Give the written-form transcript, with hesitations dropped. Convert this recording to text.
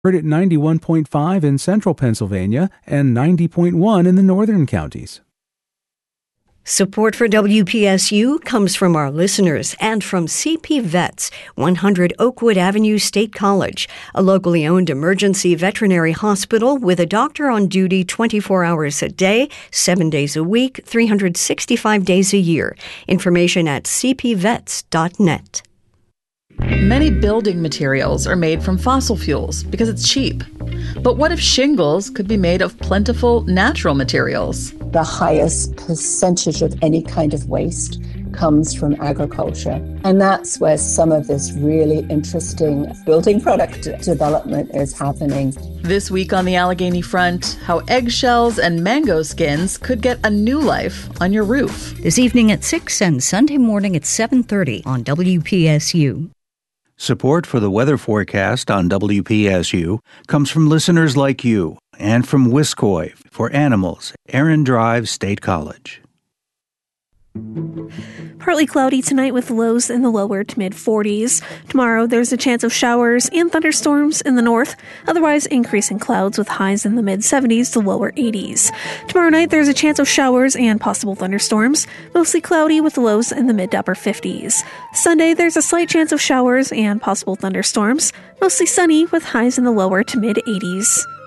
Heard at 91.5 in central Pennsylvania and 90.1 in the northern counties. Support for WPSU comes from our listeners and from CP Vets, 100 Oakwood Avenue State College, a locally owned emergency veterinary hospital with a doctor on duty 24 hours a day, 7 days a week, 365 days a year. Information at cpvets.net. Many building materials are made from fossil fuels because it's cheap. But what if shingles could be made of plentiful natural materials? The highest percentage of any kind of waste comes from agriculture. And that's where some of this really interesting building product development is happening. This week on the Allegheny Front, how eggshells and mango skins could get a new life on your roof. This evening at 6 and Sunday morning at 7:30 on WPSU. Support for the weather forecast on WPSU comes from listeners like you and from Wiscoy for Animals, Aaron Drive State College. Partly cloudy tonight with lows in the lower to mid-40s. Tomorrow, there's a chance of showers and thunderstorms in the north. Otherwise, increasing clouds with highs in the mid-70s to lower 80s. Tomorrow night, there's a chance of showers and possible thunderstorms. Mostly cloudy with lows in the mid to upper 50s. Sunday, there's a slight chance of showers and possible thunderstorms. Mostly sunny with highs in the lower to mid-80s.